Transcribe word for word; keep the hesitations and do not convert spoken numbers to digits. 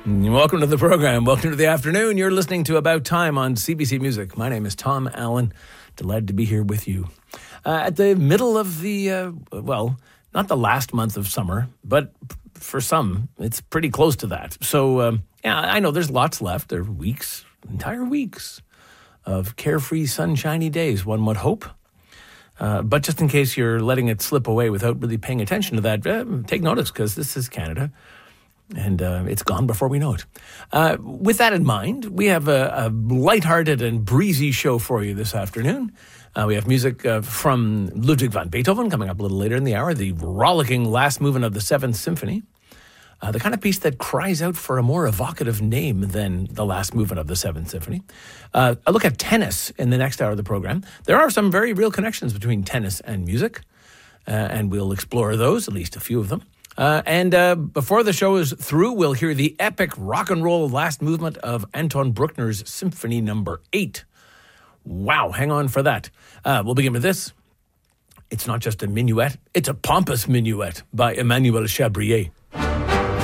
Welcome to the program. Welcome to the afternoon. You're listening to About Time on C B C Music. My name is Tom Allen. Delighted to be here with you. Uh, at the middle of the, uh, well, not the last month of summer, but for some, it's pretty close to that. So, um, yeah, I know there's lots left. There are weeks, entire weeks of carefree, sunshiny days, one would hope. Uh, but just in case you're letting it slip away without really paying attention to that, uh, take notice, because this is Canada. And uh, it's gone before we know it. Uh, with that in mind, we have a, a lighthearted and breezy show for you this afternoon. Uh, we have music uh, from Ludwig van Beethoven coming up a little later in the hour, the rollicking last movement of the Seventh Symphony, uh, the kind of piece that cries out for a more evocative name than the last movement of the Seventh Symphony. Uh, a look at tennis in the next hour of the program. There are some very real connections between tennis and music, uh, and we'll explore those, at least a few of them. Uh, and uh, before the show is through, we'll hear the epic rock and roll last movement of Anton Bruckner's Symphony Number eight. Wow, hang on for that. Uh, we'll begin with this. It's not just a minuet, it's a pompous minuet by Emmanuel Chabrier.